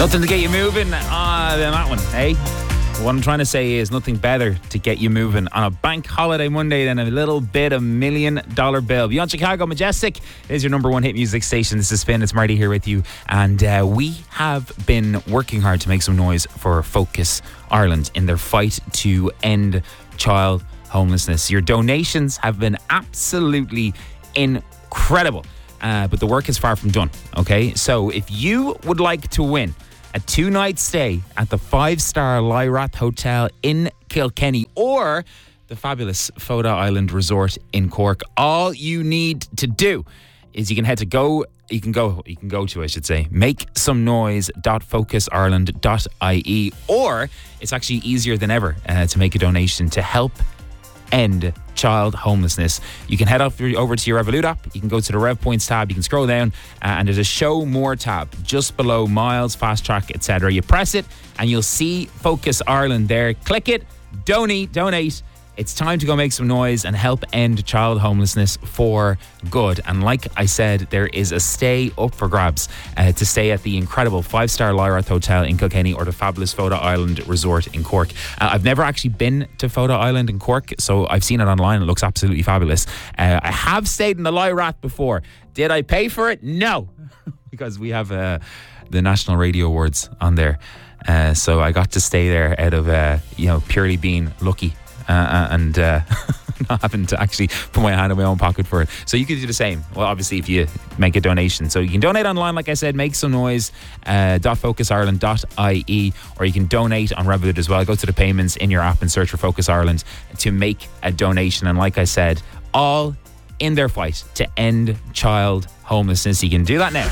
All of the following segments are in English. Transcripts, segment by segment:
Nothing to get you moving than that one, eh? What I'm trying to say is nothing better to get you moving on a bank holiday Monday than a little bit of $1 million bill. Beyond Chicago, Majestic is your number one hit music station. This is Spin. It's Marty here with you. And we have been working hard to make some noise for Focus Ireland in their fight to end child homelessness. Your donations have been absolutely incredible. But the work is far from done, okay? So if you would like to win a 2-night stay at the 5-star Lyrath Hotel in Kilkenny or the fabulous Foda Island Resort in Cork, all you need to do is you can go to, I should say, makesomenoise.focusireland.ie, or it's actually easier than ever to make a donation to help end child homelessness. You can head over to your Revolut app. You can go to the Rev Points tab. You can scroll down and there's a Show More tab just below Miles, Fast Track, etc. You press it and you'll see Focus Ireland there. Click it, donate. It's time to go make some noise and help end child homelessness for good. And like I said, there is a stay up for grabs to stay at the incredible 5-star Lyrath Hotel in Kilkenny or the fabulous Foda Island Resort in Cork. I've never actually been to Foda Island in Cork, so I've seen it online. It looks absolutely fabulous. I have stayed in the Lyrath before. Did I pay for it? No, because we have the National Radio Awards on there. So I got to stay there out of purely being lucky. And not having to actually put my hand in my own pocket for it. So you could do the same. Well, obviously, if you make a donation. So you can donate online, like I said, makesomenoise.focusireland.ie, or you can donate on Revolut as well. Go to the payments in your app and search for Focus Ireland to make a donation. And like I said, all in their fight to end child homelessness. You can do that now.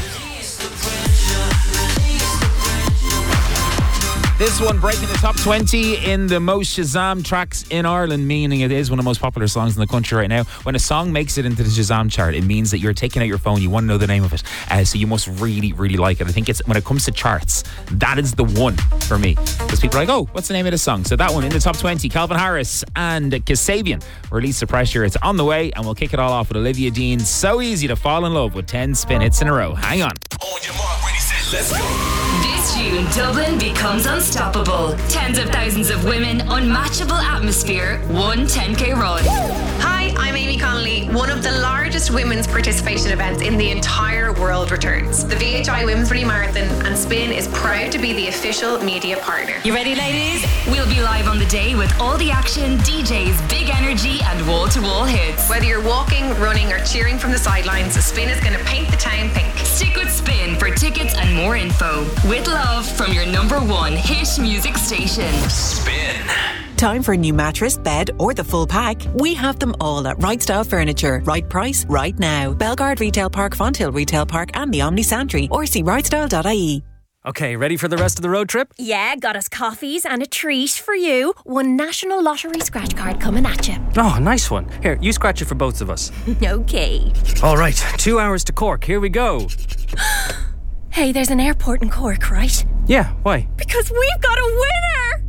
This one breaking the top 20 in the most Shazam tracks in Ireland, meaning it is one of the most popular songs in the country right now. When a song makes it into the Shazam chart, it means that you're taking out your phone, you want to know the name of it. So you must really, really like it. I think it's when it comes to charts, that is the one for me. Because people are like, oh, what's the name of the song? So that one in the top 20, Calvin Harris and Kasabian, Release the Pressure. It's on the way, and we'll kick it all off with Olivia Dean. So easy to fall in love with 10 spin hits in a row. Hang on. On your mark, ready, set, let's go. This June, Dublin becomes unstoppable. Tens of thousands of women, unmatchable atmosphere, one 10k run. Hi, I'm Amy Connolly. One of the largest women's participation events in the entire world returns. The VHI Women's Rally Marathon, and Spin is proud to be the official media partner. You ready, ladies? We'll be live on the day with all the action, DJs, big energy, and wall-to-wall hits. Whether you're walking, running, or cheering from the sidelines, Spin is going to paint the town pink. Stick with Spin for tickets and more info. With love from your number one hit music station. Spin. Time for a new mattress, bed, or the full pack? We have them all at Right Style Furniture. Right price, right now. Belgard Retail Park, Fonthill Retail Park, and the Omni Santry. Or see rightstyle.ie. Okay, ready for the rest of the road trip? Yeah, got us coffees and a treat for you. One National Lottery scratch card coming at you. Oh, nice one. Here, you scratch it for both of us. Okay. All right, 2 hours to Cork. Here we go. Hey, there's an airport in Cork, right? Yeah, why? Because we've got a winner!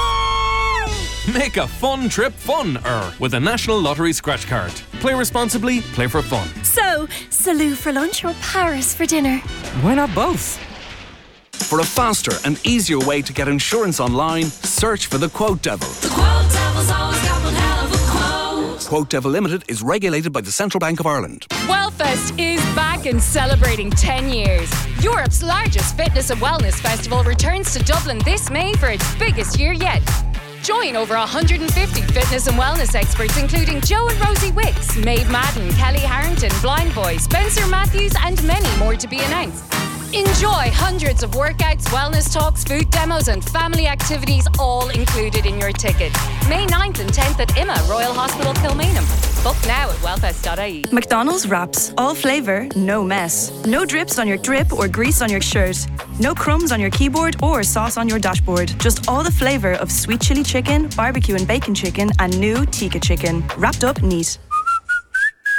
Make a fun trip fun-er with a National Lottery scratch card. Play responsibly, play for fun. So, Salou for lunch or Paris for dinner? Why not both? For a faster and easier way to get insurance online, search for the Quote Devil. The Quote Devil's always got one hell of a quote. Quote Devil Limited is regulated by the Central Bank of Ireland. Wellfest is back and celebrating 10 years. Europe's largest fitness and wellness festival returns to Dublin this May for its biggest year yet. Join over 150 fitness and wellness experts, including Joe and Rosie Wicks, Maeve Madden, Kelly Harrington, Blind Boy, Spencer Matthews, and many more to be announced. Enjoy hundreds of workouts, wellness talks, food demos, and family activities, all included in your ticket. May 9th and 10th at IMA Royal Hospital, Kilmainham. Book now at wellfest.ie. McDonald's wraps. All flavour, no mess. No drips on your drip or grease on your shirt. No crumbs on your keyboard or sauce on your dashboard. Just all the flavour of sweet chili chicken, barbecue and bacon chicken, and new tikka chicken. Wrapped up neat.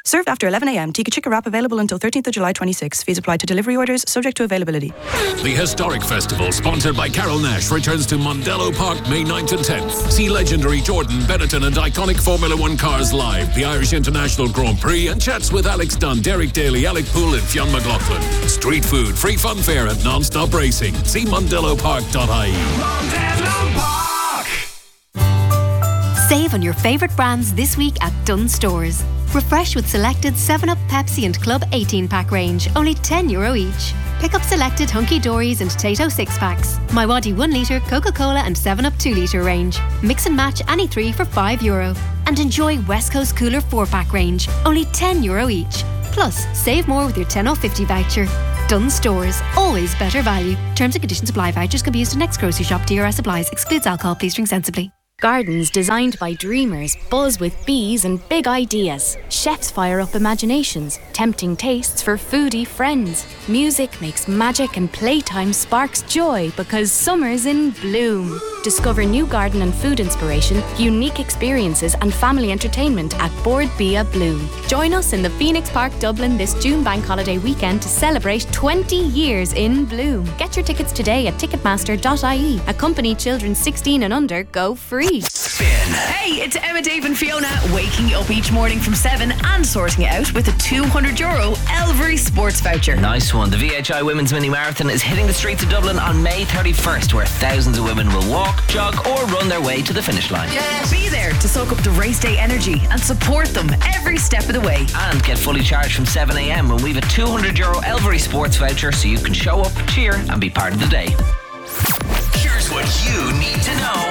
Served after 11 a.m. Tikka Chikka wrap available until 13th of July 26. Fees apply to delivery orders, subject to availability. The Historic Festival, sponsored by Carol Nash, returns to Mondello Park May 9th and 10th. See legendary Jordan, Benetton and iconic Formula One cars live, the Irish International Grand Prix, and chats with Alex Dunn, Derek Daly, Alec Poole and Fionn McLaughlin. Street food, free fun fair and non-stop racing. See mondellopark.ie. Mondello Park! Save on your favourite brands this week at Dunnes Stores. Refresh with selected 7up, Pepsi and Club 18-pack range, only €10 each. Pick up selected Hunky Dories and Tato 6-packs, My Waddy 1 litre, Coca-Cola and 7up 2 litre range. Mix and match any 3 for €5. And enjoy West Coast Cooler 4-pack range, only €10 each. Plus, save more with your 10/50 voucher. Dunnes Stores, always better value. Terms and conditions apply. Vouchers can be used at next grocery shop. DRS applies. Excludes alcohol. Please drink sensibly. Gardens designed by dreamers buzz with bees and big ideas. Chefs fire up imaginations, tempting tastes for foodie friends. Music makes magic and playtime sparks joy because summer's in bloom. Discover new garden and food inspiration, unique experiences and family entertainment at Board Bia Bloom. Join us in the Phoenix Park, Dublin this June bank holiday weekend to celebrate 20 years in bloom. Get your tickets today at ticketmaster.ie. Accompany children 16 and under go free. Spin. Hey, it's Emma, Dave and Fiona waking you up each morning from 7 and sorting it out with a €200 Elvery Sports voucher. Nice one. The VHI Women's Mini Marathon is hitting the streets of Dublin on May 31st, where thousands of women will walk, jog or run their way to the finish line. Yeah, be there to soak up the race day energy and support them every step of the way. And get fully charged from 7 a.m. when we've a €200 Elvery Sports voucher so you can show up, cheer and be part of the day. Here's what you need to know.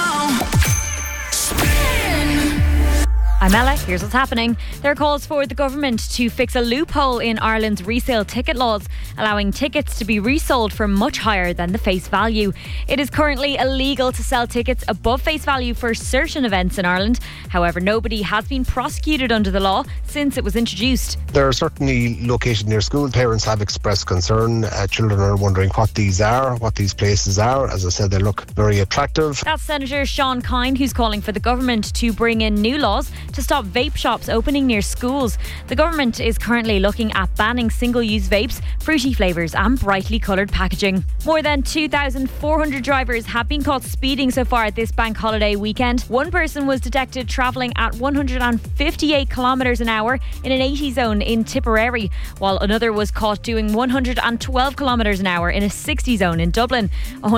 I'm Ella, here's what's happening. There are calls for the government to fix a loophole in Ireland's resale ticket laws, allowing tickets to be resold for much higher than the face value. It is currently illegal to sell tickets above face value for certain events in Ireland. However, nobody has been prosecuted under the law since it was introduced. They're certainly located near school. Parents have expressed concern. Children are wondering what these are, what these places are. As I said, they look very attractive. That's Senator Sean Kine, who's calling for the government to bring in new laws to stop vape shops opening near schools. The government is currently looking at banning single-use vapes, fruity flavours and brightly coloured packaging. More than 2,400 drivers have been caught speeding so far at this bank holiday weekend. One person was detected travelling at 158 kilometres an hour in an 80 zone in Tipperary, while another was caught doing 112 kilometres an hour in a 60 zone in Dublin.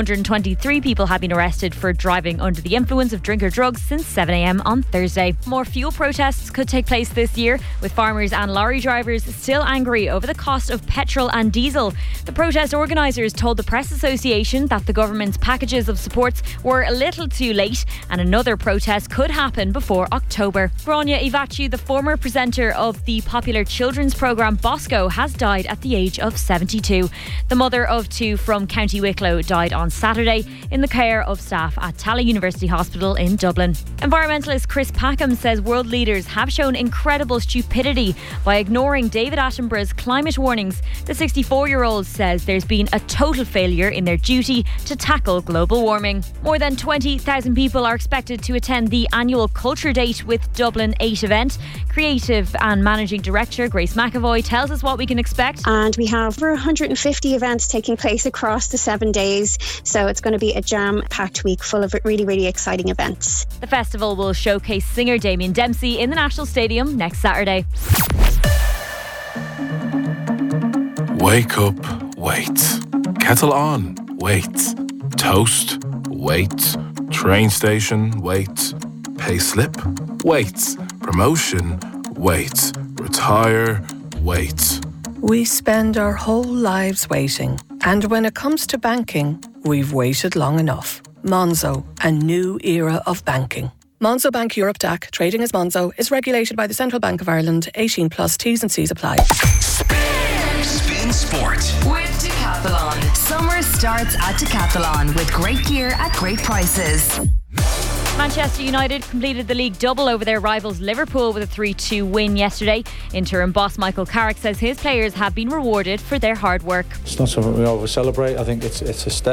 123 people have been arrested for driving under the influence of drink or drugs since 7 a.m. on Thursday. More fuel protests could take place this year, with farmers and lorry drivers still angry over the cost of petrol and diesel. The protest organisers told the Press Association that the government's packages of supports were a little too late and another protest could happen before October. Grania Ivacu, the former presenter of the popular children's programme Bosco, has died at the age of 72. The mother of two from County Wicklow died on Saturday in the care of staff at Tala University Hospital in Dublin. Environmentalist Chris Packham says world leaders have shown incredible stupidity by ignoring David Attenborough's climate warnings. The 64-year-old says there's been a total failure in their duty to tackle global warming. More than 20,000 people are expected to attend the annual Culture Date with Dublin 8 event. Creative and Managing Director Grace McAvoy tells us what we can expect. And we have over 150 events taking place across the 7 days. So it's going to be a jam-packed week full of really, really exciting events. The festival will showcase singer Damien Dempsey in the National Stadium next Saturday. Wake up, wait. Kettle on, wait. Toast, wait. Train station, wait. Pay slip, wait. Promotion, wait. Retire, wait. We spend our whole lives waiting. And when it comes to banking, we've waited long enough. Monzo, a new era of banking. Monzo Bank Europe DAC, trading as Monzo, is regulated by the Central Bank of Ireland. 18 plus T's and C's apply. Spin Sport with Decathlon. Summer starts at Decathlon with great gear at great prices. Manchester United completed the league double over their rivals Liverpool with a 3-2 win yesterday. Interim boss Michael Carrick says his players have been rewarded for their hard work. It's not something we always celebrate. I think it's a step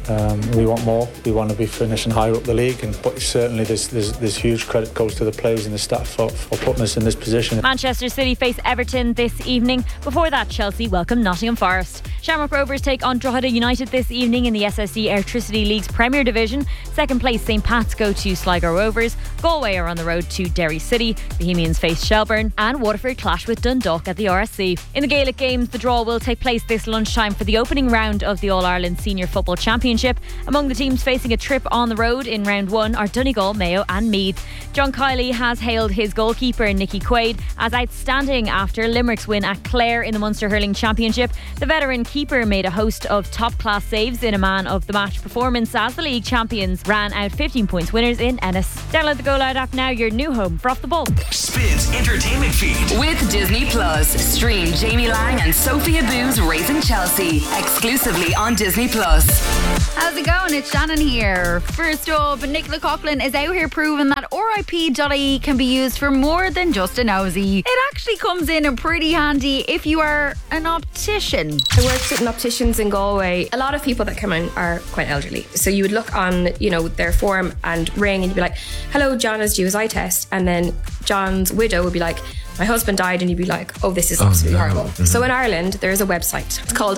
We want more. We want to be finishing higher up the league, but certainly there's huge credit goes to the players and the staff for putting us in this position. Manchester City face Everton this evening. Before that, Chelsea welcome Nottingham Forest. Shamrock Rovers take on Drogheda United this evening in the SSE Airtricity League's Premier Division. Second place St Pat's go to Sligo Rovers. Galway are on the road to Derry City. Bohemians face Shelbourne, and Waterford clash with Dundalk at the RSC. In the Gaelic games, the draw will take place this lunchtime for the opening round of the All-Ireland Senior Football Championship. Among the teams facing a trip on the road in round 1 are Donegal, Mayo and Meath. John Kiley has hailed his goalkeeper Nicky Quaid as outstanding after Limerick's win at Clare in the Munster Hurling Championship. The veteran keeper made a host of top-class saves in a man-of-the-match performance as the league champions ran out 15 points winners in Ennis. Download the Go Loud app now, your new home for Off the Ball. Spins Entertainment Feed. With Disney Plus. Stream Jamie Lang and Sophia Boo's Raising Chelsea exclusively on Disney Plus. How's it going? It's Shannon here. First up, Nicola Coughlan is out here proving that RIP.ie can be used for more than just a nosy. It actually comes in pretty handy if you are an optician. I worked with opticians in Galway. A lot of people that come in are quite elderly. So you would look on, their form and ring and you'd be like, hello, John is due his eye test. And then John's widow would be like, my husband died, and you'd be like, oh, this is absolutely horrible. Mm-hmm. So in Ireland, there is a website. It's called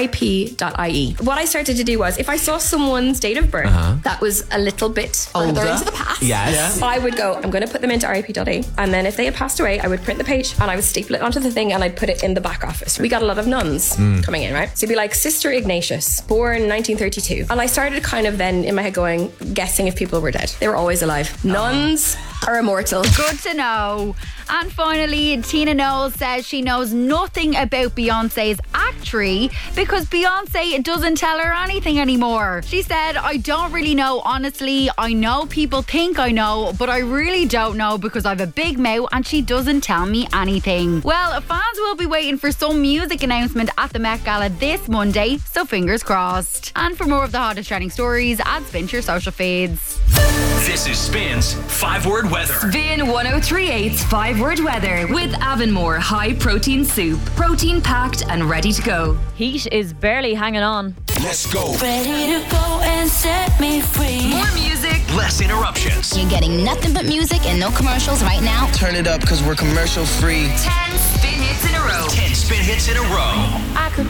RIP.ie. What I started to do was, if I saw someone's date of birth that was a little bit further into the past, I would go, I'm going to put them into RIP.ie. And then if they had passed away, I would print the page and I would staple it onto the thing and I'd put it in the back office. We got a lot of nuns coming in, right? So it'd be like, Sister Ignatius, born 1932. And I started kind of then in my head going, guessing if people were dead. They were always alive. Nuns are immortal. Good to know. And finally, Tina Knowles says she knows nothing about Beyonce's act tree because Beyonce doesn't tell her anything anymore. She said, I don't really know, honestly. I know people think I know, but I really don't know because I have a big mouth and she doesn't tell me anything. Well, fans will be waiting for some music announcement at the Met Gala this Monday, so fingers crossed. And for more of the hottest trending stories, add Spin to your social feeds. This is Spin's 5-word weather. Spin 1038's 5-word weather with Avonmore High Protein Soup. Protein packed and ready to go. Heat is barely hanging on. Let's go. Ready to go and set me free. More music. Less interruptions. You're getting nothing but music and no commercials right now. Turn it up because we're commercial free. 10 spin hits in a row. 10 spin hits in a row. I could